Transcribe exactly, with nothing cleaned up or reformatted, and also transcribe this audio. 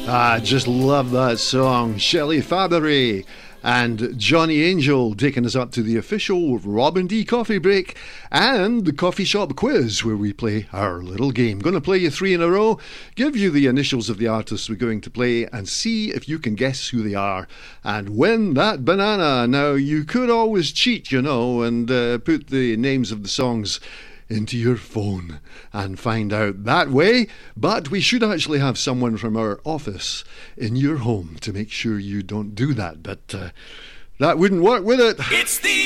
I just love that song. Shelley Fabares and Johnny Angel taking us up to the official Robin D coffee break and the coffee shop quiz where we play our little game. Going to play you three in a row, give you the initials of the artists we're going to play and see if you can guess who they are and win that banana. Now, you could always cheat, you know, and uh, put the names of the songs into your phone and find out that way, but we should actually have someone from our office in your home to make sure you don't do that, but uh, that wouldn't work, would it? It's the